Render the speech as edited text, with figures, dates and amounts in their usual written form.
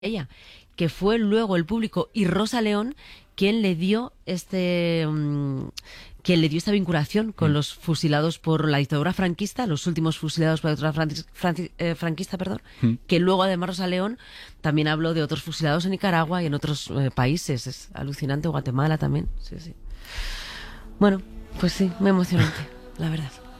ella, que fue luego el público y Rosa León quien le dio quien le dio esta vinculación con los fusilados por la dictadura franquista, los últimos fusilados por la dictadura franquista, perdón, que luego además Rosa León también habló de otros fusilados en Nicaragua y en otros países. Es alucinante, Guatemala también. Sí, sí. Bueno, pues sí, muy emocionante, la verdad.